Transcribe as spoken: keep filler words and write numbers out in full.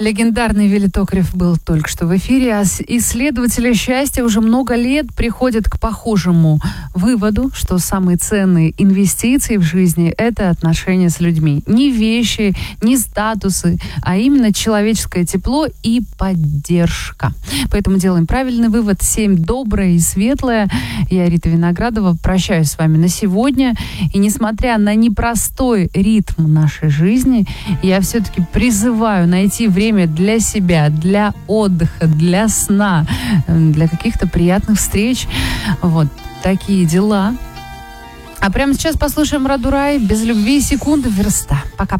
Легендарный Вилли Токарев был только что в эфире, а исследователи счастья уже много лет приходят к похожему выводу, что самые ценные инвестиции в жизни – это отношения с людьми. Не вещи, не статусы, а именно человеческое тепло и поддержка. Поэтому делаем правильный вывод. Семь доброе и светлое. Я, Рита Виноградова, прощаюсь с вами на сегодня. И несмотря на непростой ритм нашей жизни, я все-таки призываю найти время для себя, для отдыха, для сна, для каких-то приятных встреч. Вот такие дела. А прямо сейчас послушаем Радурай «Без любви секунды верста». Пока.